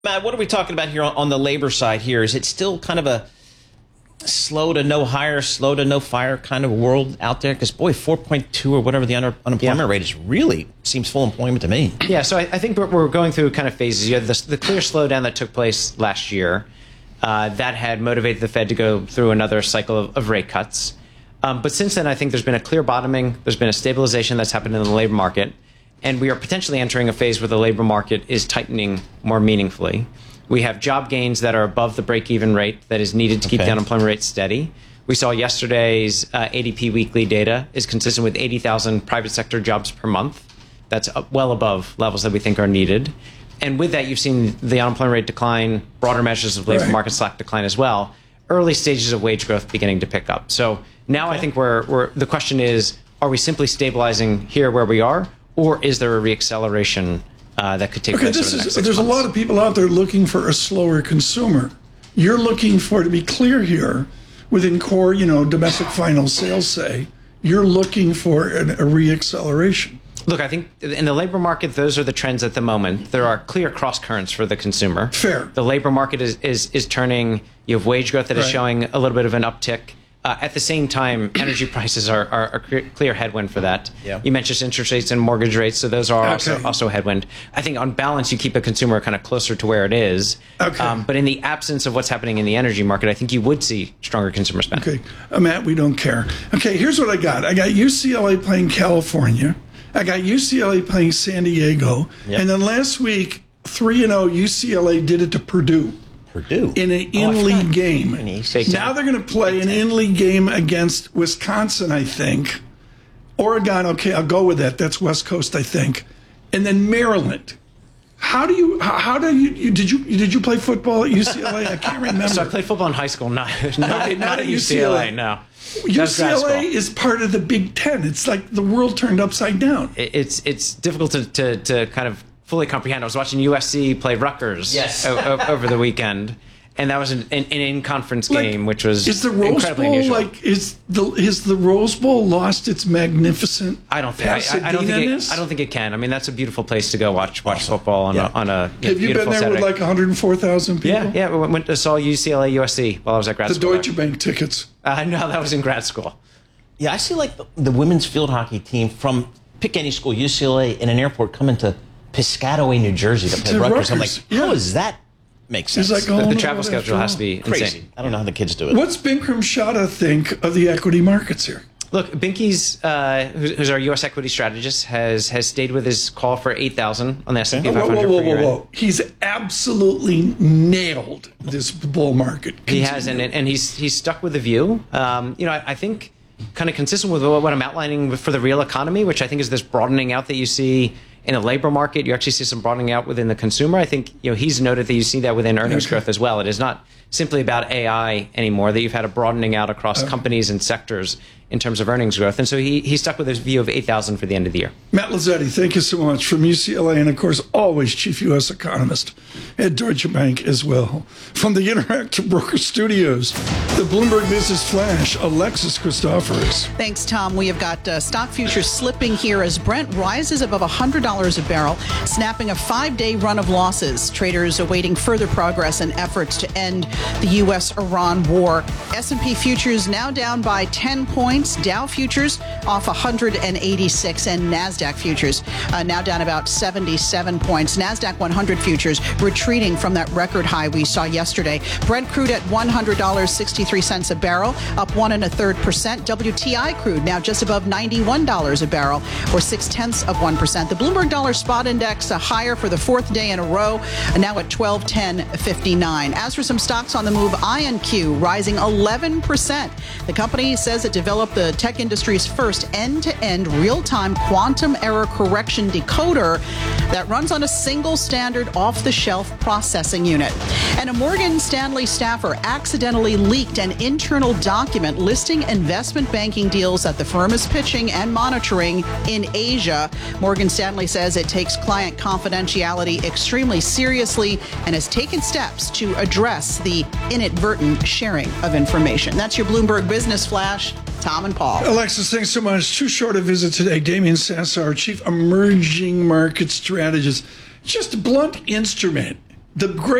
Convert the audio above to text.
Matt, what are we talking about here on the labor side here? Is it still kind of a slow to no hire, slow to no fire kind of world out there? Because, boy, 4.2 or whatever the unemployment rate is really seems full employment to me. Yeah, so I think we're going through kind of phases. You had the clear slowdown that took place last year. That had motivated the Fed to go through another cycle of rate cuts. But since then, I think there's been a clear bottoming. There's been a stabilization that's happened in the labor market. And we are potentially entering a phase where the labor market is tightening more meaningfully. We have job gains that are above the break-even rate that is needed to keep the unemployment rate steady. We saw yesterday's ADP weekly data is consistent with 80,000 private sector jobs per month. That's well above levels that we think are needed. And with that, you've seen the unemployment rate decline, broader measures of labor market slack decline as well, early stages of wage growth beginning to pick up. So now I think the question is, are we simply stabilizing here where we are, or is there a reacceleration that could take place over the next 6 months? There's a lot of people out there looking for a slower consumer. You're looking for, to be clear here, within core, domestic final sales, say, you're looking for a reacceleration. Look, I think in the labor market, those are the trends at the moment. There are clear cross currents for the consumer. Fair. The labor market is turning. You have wage growth that is showing a little bit of an uptick. At the same time, energy prices are a clear headwind for that. Yeah. You mentioned interest rates and mortgage rates, so those are also a headwind. I think on balance, you keep a consumer kind of closer to where it is. Okay. But in the absence of what's happening in the energy market, I think you would see stronger consumer spend. Okay. Matt, we don't care. Okay, here's what I got. I got UCLA playing California. I got UCLA playing San Diego. Yep. And then last week, 3-0 UCLA did it to Purdue. In an in-league game. Now they're going to play an in-league game against Wisconsin, I think. Oregon, okay, I'll go with that. That's West Coast, I think. And then Maryland. Did you play football at UCLA? I can't remember. So I played football in high school, not at UCLA. No. UCLA is part of the Big Ten. It's like the world turned upside down. It's difficult to kind of fully comprehend. I was watching USC play Rutgers over the weekend, and that was an in-conference game, which was incredibly unusual. Is the Rose Bowl lost its magnificent? I don't think it can. I mean, that's a beautiful place to go watch football on a Have you been there Saturday. with like 104,000 people? Yeah. We went to saw UCLA USC while I was at grad school. The Deutsche Bank tickets. No, that was in grad school. Yeah, I see like the women's field hockey team from pick any school, UCLA, in an airport coming to Piscataway, New Jersey to play Rutgers. I'm like, how does that make sense? It's like, the travel schedule has to be crazy. Insane. I don't know how the kids do it. What's Bikram Shada think of the equity markets here? Look, Binky's, who's our U.S. equity strategist, has stayed with his call for 8,000 on the S&P 500. Whoa. He's absolutely nailed this bull market. He has, and he's stuck with the view. I think kind of consistent with what I'm outlining for the real economy, which I think is this broadening out that you see in the labor market. You actually see some broadening out within the consumer. I think he's noted that you see that within earnings growth as well. It is not simply about AI anymore, that you've had a broadening out across companies and sectors in terms of earnings growth. And so he stuck with his view of 8,000 for the end of the year. Matt Lazzetti, thank you so much, from UCLA, and of course, always chief U.S. economist at Deutsche Bank as well. From the Interactive Broker Studios, the Bloomberg Business Flash, Alexis Christoforous. Thanks, Tom. We have got stock futures slipping here as Brent rises above $100 a barrel, snapping a 5-day run of losses. Traders awaiting further progress and efforts to end the U.S.-Iran war. S&P futures now down by 10 points. Dow futures off 186, and NASDAQ futures now down about 77 points. NASDAQ 100 futures retreating from that record high we saw yesterday. Brent crude at $100.63 a barrel, up 1.33%. WTI crude now just above $91 a barrel, or 0.6%. The Bloomberg Dollar Spot Index higher for the fourth day in a row, now at 1210.59. As for some stocks on the move, IonQ rising 11%. The company says it developed the tech industry's first end-to-end real-time quantum error correction decoder that runs on a single standard off-the-shelf processing unit. And a Morgan Stanley staffer accidentally leaked an internal document listing investment banking deals that the firm is pitching and monitoring in Asia. Morgan Stanley says it takes client confidentiality extremely seriously and has taken steps to address the inadvertent sharing of information. That's your Bloomberg Business Flash. Tom and Paul. Alexis, thanks so much. Too short a visit today. Damian Sasser, our Chief Emerging Market Strategist. Just a blunt instrument the great